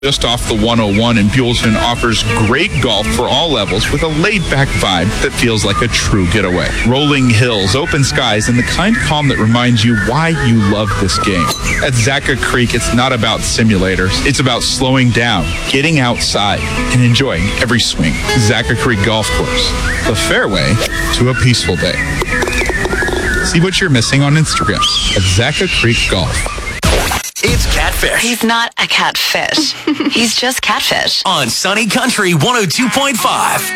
Just off the 101 in Buellton offers great golf for all levels with a laid-back vibe that feels like a true getaway. Rolling hills, open skies, and the kind of calm that reminds you why you love this game. At Zaca Creek, it's not about simulators. It's about slowing down, getting outside, and enjoying every swing. Zaca Creek Golf Course, the fairway to a peaceful day. See what you're missing on Instagram at Zaca Creek Golf. It's Catfish. He's not a catfish. He's just Catfish. On Sunny Country 102.5.